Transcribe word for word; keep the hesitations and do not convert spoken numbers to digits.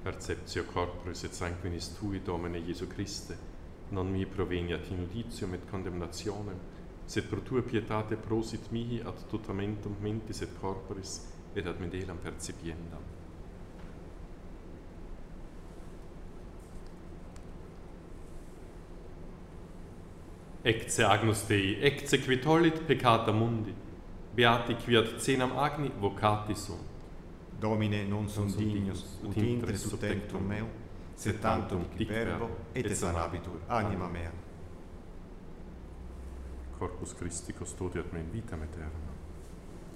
Perceptio corporis et sanguinis tui, Domine Iesu Christe, non mi proveniat inuditium et condemnationem, sed pro tua pietate prosit mihi ad tutamentum mentis et corporis, et ad medelam percipiendam. Ecce Agnus Dei, ecce qui tollit peccata mundi, beati qui ad cenam agni vocati sunt. Domine, non sum dignus, ut intre sub tectum meum, sed tantum dic verbo, et sanabitur anima mea. Corpus Christi custodiat me in vitam aeternam.